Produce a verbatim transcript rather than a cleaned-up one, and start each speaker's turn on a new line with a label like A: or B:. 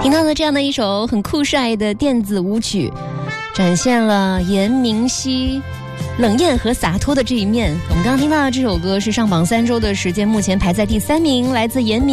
A: 听到了这样的一首很酷帅的电子舞曲，展现了严明熙冷艳和洒脱的这一面。我们刚刚听到的这首歌是上榜三周的时间，目前排在第三名，来自严明